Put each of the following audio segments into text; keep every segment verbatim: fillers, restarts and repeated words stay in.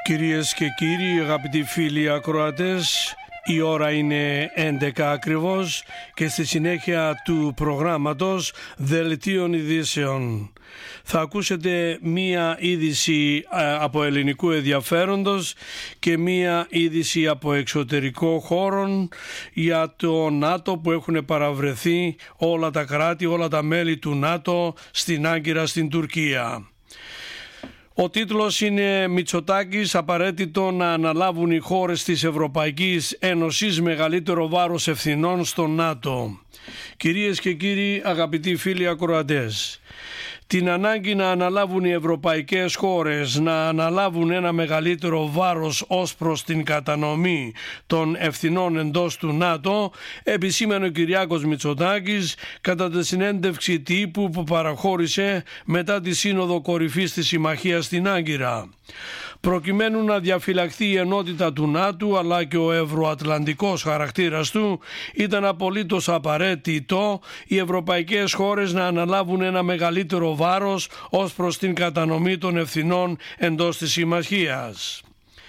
Κυρίες και κύριοι, αγαπητοί φίλοι ακροατές, η ώρα είναι έντεκα ακριβώς και στη συνέχεια του προγράμματος Δελτίων Ειδήσεων θα ακούσετε μία είδηση από ελληνικού ενδιαφέροντος και μία είδηση από εξωτερικό χώρον για το ΝΑΤΟ που έχουν παραβρεθεί όλα τα κράτη, όλα τα μέλη του ΝΑΤΟ στην Άγκυρα στην Τουρκία. Ο τίτλος είναι «Μητσοτάκης, απαραίτητο να αναλάβουν οι χώρες της Ευρωπαϊκής Ένωσης μεγαλύτερο βάρος ευθυνών στο ΝΑΤΟ». Κυρίες και κύριοι, αγαπητοί φίλοι ακροατές, την ανάγκη να αναλάβουν οι ευρωπαϊκές χώρες να αναλάβουν ένα μεγαλύτερο βάρος ως προς την κατανομή των ευθυνών εντός του ΝΑΤΟ επισήμανε ο Κυριάκος Μητσοτάκης κατά τη συνέντευξη τύπου που παραχώρησε μετά τη Σύνοδο Κορυφής της Συμμαχίας στην Άγκυρα. Προκειμένου να διαφυλαχθεί η ενότητα του ΝΑΤΟ αλλά και ο ευρωατλαντικός χαρακτήρας του, ήταν απολύτως απαραίτητο οι ευρωπαϊκές χώρες να αναλάβουν ένα μεγαλύτερο βάρος ως προς την κατανομή των ευθυνών εντός της συμμαχίας.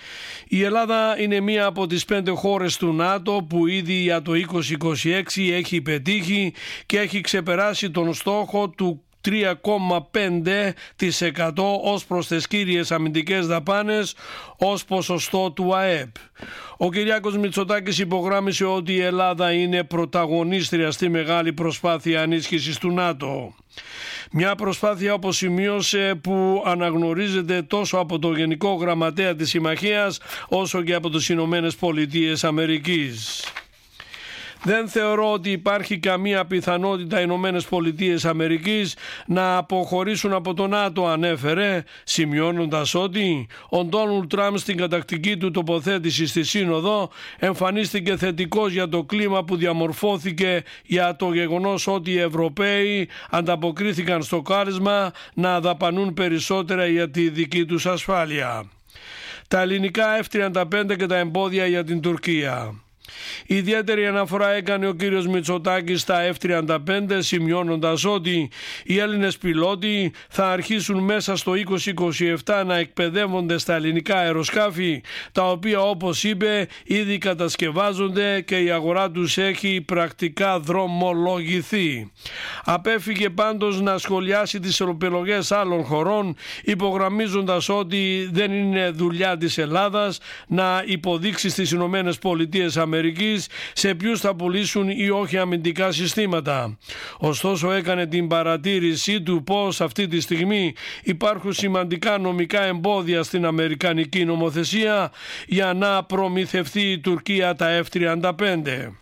Η Ελλάδα είναι μία από τις πέντε χώρες του ΝΑΤΟ που ήδη για το είκοσι είκοσι έξι έχει πετύχει και έχει ξεπεράσει τον στόχο του τρία κόμμα πέντε τοις εκατό ως προς τις κύριες αμυντικές δαπάνες ως ποσοστό του ΑΕΠ. Ο Κυριάκος Μητσοτάκης υπογράμμισε ότι η Ελλάδα είναι πρωταγωνίστρια στη μεγάλη προσπάθεια ενίσχυσης του ΝΑΤΟ. Μια προσπάθεια, όπως σημείωσε, που αναγνωρίζεται τόσο από το Γενικό Γραμματέα της Συμμαχίας όσο και από τις Ηνωμένες Πολιτείες Αμερικής. Δεν θεωρώ ότι υπάρχει καμία πιθανότητα οι Ηνωμένες Πολιτείες Αμερικής να αποχωρήσουν από το ΝΑΤΟ, ανέφερε, σημειώνοντας ότι ο Ντόναλντ Τραμπ στην κατακτική του τοποθέτηση στη Σύνοδο εμφανίστηκε θετικός για το κλίμα που διαμορφώθηκε για το γεγονός ότι οι Ευρωπαίοι ανταποκρίθηκαν στο κάλεσμα να δαπανούν περισσότερα για τη δική τους ασφάλεια. Τα ελληνικά εφ τριάντα πέντε και τα εμπόδια για την Τουρκία. Ιδιαίτερη αναφορά έκανε ο κύριος Μητσοτάκης στα εφ τριάντα πέντε, σημειώνοντας ότι οι Έλληνες πιλότοι θα αρχίσουν μέσα στο είκοσι είκοσι επτά να εκπαιδεύονται στα ελληνικά αεροσκάφη, τα οποία, όπως είπε, ήδη κατασκευάζονται και η αγορά τους έχει πρακτικά δρομολογηθεί. Απέφυγε πάντως να σχολιάσει τις επιλογές άλλων χωρών, υπογραμμίζοντας ότι δεν είναι δουλειά της Ελλάδας να υποδείξει στις Ηνωμένες Πολιτείες Αμερικής σε ποιους θα πουλήσουν ή όχι αμυντικά συστήματα. Ωστόσο, έκανε την παρατήρησή του πως αυτή τη στιγμή υπάρχουν σημαντικά νομικά εμπόδια στην αμερικανική νομοθεσία για να προμηθευτεί η Τουρκία τα εφ τριάντα πέντε.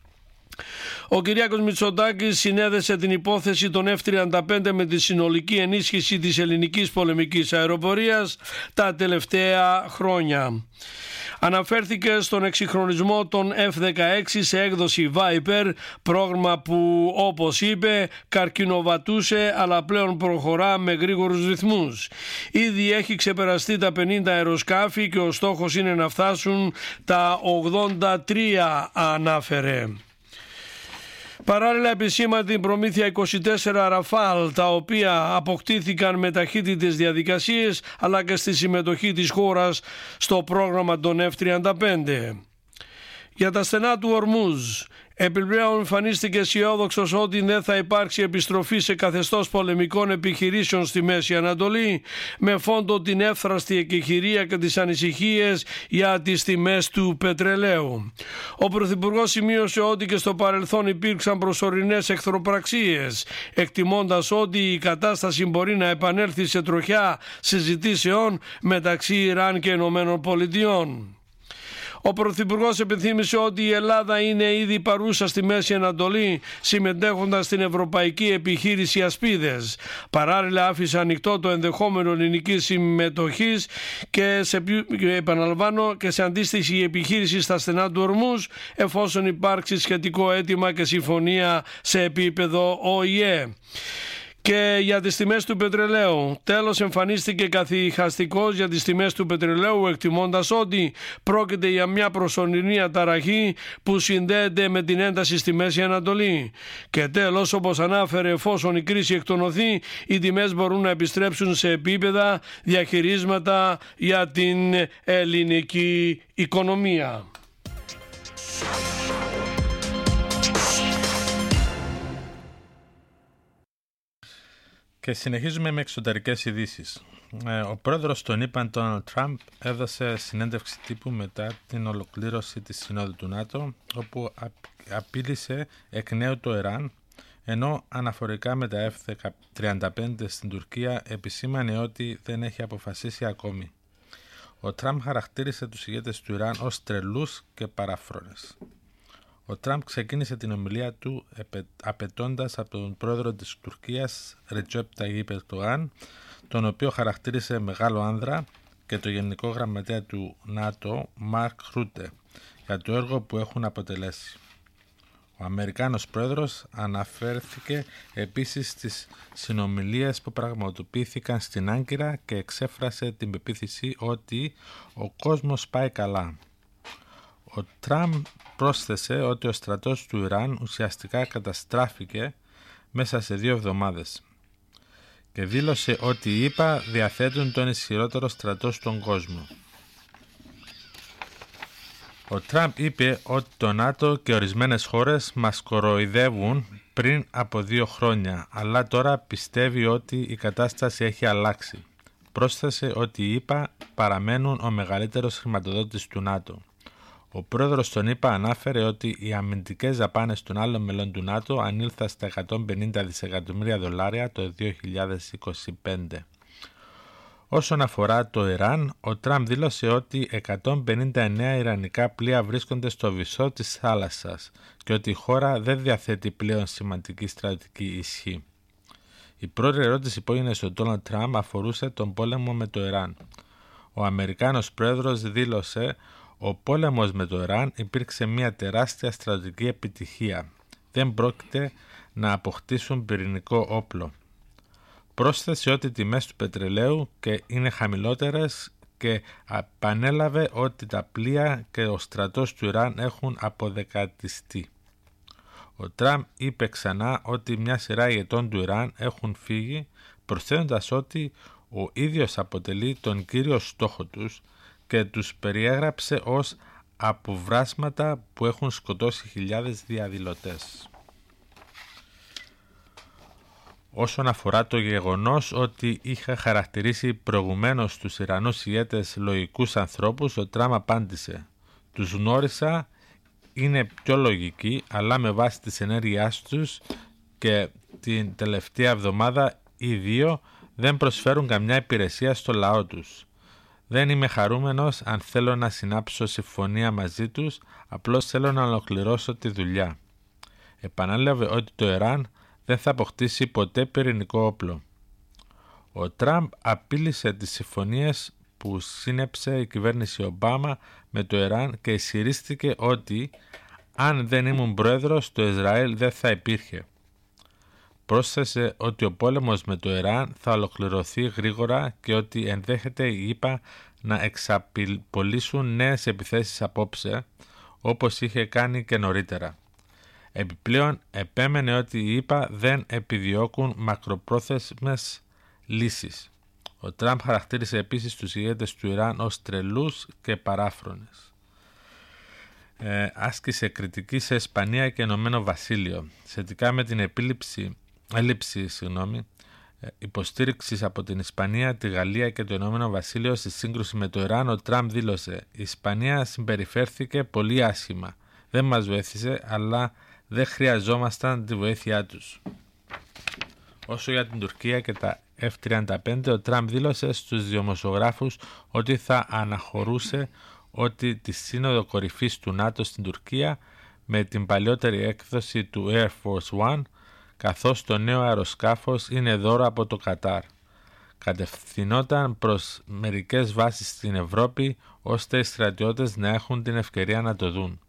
Ο Κυριάκος Μητσοτάκης συνέδεσε την υπόθεση των εφ τριάντα πέντε με τη συνολική ενίσχυση της ελληνικής πολεμικής αεροπορίας τα τελευταία χρόνια. Αναφέρθηκε στον εξυγχρονισμό των εφ δεκαέξι σε έκδοση Viper, πρόγραμμα που, όπως είπε, καρκινοβατούσε αλλά πλέον προχωρά με γρήγορους ρυθμούς. Ήδη έχει ξεπεραστεί τα πενήντα αεροσκάφη και ο στόχος είναι να φτάσουν τα ογδόντα τρία, ανάφερε. Παράλληλα, επισήμανε την προμήθεια είκοσι τέσσερα Ραφάλ, τα οποία αποκτήθηκαν με ταχύτητες διαδικασίες αλλά και στη συμμετοχή της χώρας στο πρόγραμμα των εφ τριάντα πέντε. Για τα στενά του Ορμούζ, επιπλέον εμφανίστηκε αισιόδοξος ότι δεν θα υπάρξει επιστροφή σε καθεστώς πολεμικών επιχειρήσεων στη Μέση Ανατολή, με φόντο την εύθραστη εκεχηρία και τις ανησυχίες για τις τιμές του πετρελαίου. Ο Πρωθυπουργός σημείωσε ότι και στο παρελθόν υπήρξαν προσωρινές εχθροπραξίες, εκτιμώντας ότι η κατάσταση μπορεί να επανέλθει σε τροχιά συζητήσεων μεταξύ Ιράν και Ηνωμένων Πολιτειών. Ο Πρωθυπουργός επιθύμησε ότι η Ελλάδα είναι ήδη παρούσα στη Μέση Ανατολή, συμμετέχοντας στην ευρωπαϊκή επιχείρηση Ασπίδες. Παράλληλα, άφησε ανοιχτό το ενδεχόμενο ελληνικής συμμετοχής και σε, επαναλαμβάνω, και σε αντίστοιχη επιχείρηση στα στενά του Ορμούζ, εφόσον υπάρξει σχετικό αίτημα και συμφωνία σε επίπεδο Ο Η Ε. Και για τις τιμές του πετρελαίου. Τέλος εμφανίστηκε καθησυχαστικός για τις τιμές του πετρελαίου, εκτιμώντας ότι πρόκειται για μια προσωρινή αταραχή που συνδέεται με την ένταση στη Μέση Ανατολή. Και τέλος, όπως ανάφερε, εφόσον η κρίση εκτονωθεί, οι τιμές μπορούν να επιστρέψουν σε επίπεδα διαχειρίσματα για την ελληνική οικονομία. Και συνεχίζουμε με εξωτερικές ειδήσεις. Ο πρόεδρος των ΗΠΑ, Ντόναλντ Τραμπ, έδωσε συνέντευξη τύπου μετά την ολοκλήρωση της Συνόδου του ΝΑΤΟ, όπου απείλησε εκ νέου το Ιράν, ενώ αναφορικά με τα εφ τριάντα πέντε στην Τουρκία επισήμανε ότι δεν έχει αποφασίσει ακόμη. Ο Τραμπ χαρακτήρισε τους ηγέτες του Ιράν ως τρελούς και παράφρονες. Ο Τραμπ ξεκίνησε την ομιλία του απαιτώντας από τον πρόεδρο της Τουρκίας, Ρετζέπ Ταγίπ Ερντογάν, τον οποίο χαρακτήρισε μεγάλο άνδρα, και το γενικό γραμματέα του ΝΑΤΟ, Μαρκ Ρούτε, για το έργο που έχουν αποτελέσει. Ο Αμερικάνος πρόεδρος αναφέρθηκε επίσης στις συνομιλίες που πραγματοποιήθηκαν στην Άγκυρα και εξέφρασε την πεποίθηση ότι ο κόσμος πάει καλά. Ο Τραμπ πρόσθεσε ότι ο στρατός του Ιράν ουσιαστικά καταστράφηκε μέσα σε δύο εβδομάδες και δήλωσε ότι οι ΗΠΑ διαθέτουν τον ισχυρότερο στρατό στον κόσμο. Ο Τραμπ είπε ότι το ΝΑΤΟ και ορισμένες χώρες μας κοροϊδεύουν πριν από δύο χρόνια, αλλά τώρα πιστεύει ότι η κατάσταση έχει αλλάξει. Πρόσθεσε ότι οι ΗΠΑ παραμένουν ο μεγαλύτερος χρηματοδότης του ΝΑΤΟ. Ο πρόεδρος των ΗΠΑ ανάφερε ότι οι αμυντικές δαπάνες των άλλων μελών του ΝΑΤΟ ανήλθαν στα εκατόν πενήντα δισεκατομμύρια δολάρια το δύο χιλιάδες είκοσι πέντε. Όσον αφορά το Ιράν, ο Τραμπ δήλωσε ότι εκατόν πενήντα εννέα ιρανικά πλοία βρίσκονται στο βυθό της θάλασσας και ότι η χώρα δεν διαθέτει πλέον σημαντική στρατιωτική ισχύ. Η πρώτη ερώτηση που έγινε στον Ντόναλντ Τραμπ αφορούσε τον πόλεμο με το Ιράν. Ο Αμερικάνος πρόεδρος δήλωσε: «Ο πόλεμος με το Ιράν υπήρξε μια τεράστια στρατιωτική επιτυχία. Δεν πρόκειται να αποκτήσουν πυρηνικό όπλο». Πρόσθεσε ότι οι τιμές του πετρελαίου και είναι χαμηλότερες και επανέλαβε ότι τα πλοία και ο στρατός του Ιράν έχουν αποδεκατιστεί. Ο Τραμπ είπε ξανά ότι μια σειρά ηγετών του Ιράν έχουν φύγει, προσθέτοντας ότι ο ίδιος αποτελεί τον κύριο στόχο τους και τους περιέγραψε ως αποβράσματα που έχουν σκοτώσει χιλιάδες διαδηλωτές. Όσον αφορά το γεγονός ότι είχε χαρακτηρίσει προηγουμένως τους Ιρανούς ηγέτες λογικούς ανθρώπους, ο Τραμπ απάντησε: «Τους γνώρισα, είναι πιο λογικοί, αλλά με βάση τις ενέργειάς τους και την τελευταία εβδομάδα οι δύο δεν προσφέρουν καμιά υπηρεσία στο λαό τους. Δεν είμαι χαρούμενος αν θέλω να συνάψω συμφωνία μαζί τους, απλώς θέλω να ολοκληρώσω τη δουλειά». Επανέλαβε ότι το Ιράν δεν θα αποκτήσει ποτέ πυρηνικό όπλο. Ο Τραμπ απείλησε τις συμφωνίες που σύνεψε η κυβέρνηση Ομπάμα με το Ιράν και ισχυρίστηκε ότι αν δεν ήμουν πρόεδρος το Ισραήλ δεν θα υπήρχε. Πρόσθεσε ότι ο πόλεμος με το Ιράν θα ολοκληρωθεί γρήγορα και ότι ενδέχεται οι ΗΠΑ να εξαπολύσουν νέες επιθέσεις απόψε, όπως είχε κάνει και νωρίτερα. Επιπλέον επέμενε ότι οι ΗΠΑ δεν επιδιώκουν μακροπρόθεσμες λύσεις. Ο Τραμπ χαρακτήρισε επίσης τους ηγέτες του Ιράν ως τρελούς και παράφρονες. Ε, άσκησε κριτική σε Ισπανία και Ηνωμένο Βασίλειο σχετικά με την επίληψη, έλλειψη συγγνώμη, υποστήριξης από την Ισπανία, τη Γαλλία και το Ηνωμένο Βασίλειο στη σύγκρουση με το Ιράν. Ο Τραμπ δήλωσε: «Η Ισπανία συμπεριφέρθηκε πολύ άσχημα. Δεν μας βοήθησε, αλλά δεν χρειαζόμασταν τη βοήθειά τους». Όσο για την Τουρκία και τα εφ τριάντα πέντε, ο Τραμπ δήλωσε στους δημοσιογράφους ότι θα αναχωρούσε ότι τη σύνοδο κορυφής του ΝΑΤΟ στην Τουρκία με την παλιότερη έκδοση του Air Force One, καθώς το νέο αεροσκάφος είναι δώρο από το Κατάρ. Κατευθυνόταν προς μερικές βάσεις στην Ευρώπη, ώστε οι στρατιώτες να έχουν την ευκαιρία να το δουν.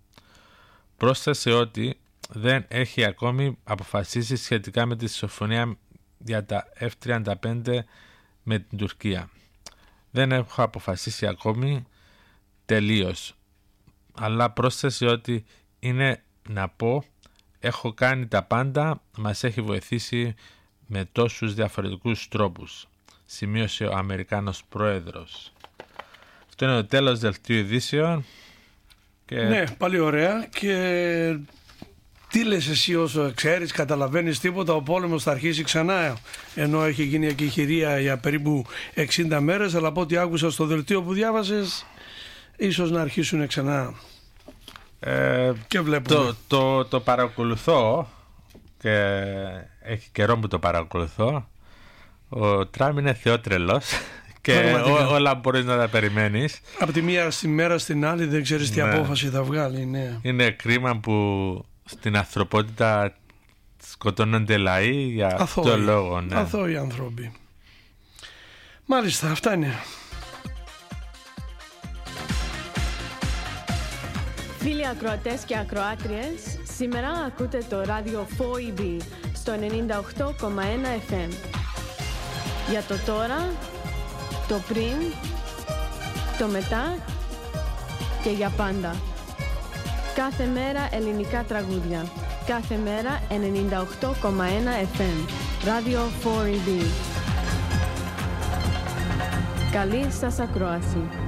Πρόσθεσε ότι δεν έχει ακόμη αποφασίσει σχετικά με τη συμφωνία για τα εφ τριάντα πέντε με την Τουρκία. Δεν έχω αποφασίσει ακόμη τελείως, αλλά πρόσθεσε ότι είναι να πω έχω κάνει τα πάντα, μας έχει βοηθήσει με τόσους διαφορετικούς τρόπους, σημείωσε ο Αμερικάνος πρόεδρος. Αυτό είναι το τέλος δελτίου ειδήσεων. Και... Ναι, πολύ ωραία. Και τι λες εσύ όσο ξέρεις, καταλαβαίνεις τίποτα? Ο πόλεμος θα αρχίσει ξανά, ενώ έχει γίνει ακιχηρία για περίπου εξήντα μέρες, αλλά από ό,τι άκουσα στο δελτίο που διάβασες, ίσως να αρχίσουν ξανά. Ε, και βλέπουμε. Το, το, το παρακολουθώ και έχει καιρό που το παρακολουθώ. Ο Τραμπ είναι θεότρελος και ό, όλα μπορείς να τα περιμένεις. Από τη μία στη μέρα στην άλλη δεν ξέρεις τι ναι. απόφαση θα βγάλει. Ναι. Είναι κρίμα που στην ανθρωπότητα σκοτώνονται λαοί για αυτό το λόγο. Ναι. Αθώοι άνθρωποι. Μάλιστα, αυτά είναι. Φίλοι ακροατές και ακροάτριες, σήμερα ακούτε το ράδιο φορ ι μπι στο ενενήντα οκτώ κόμμα ένα εφ εμ. Για το τώρα, το πριν, το μετά και για πάντα. Κάθε μέρα ελληνικά τραγούδια. Κάθε μέρα ενενήντα οκτώ κόμμα ένα εφ εμ. Ράδιο φορ ι μπι. Καλή σας ακρόαση.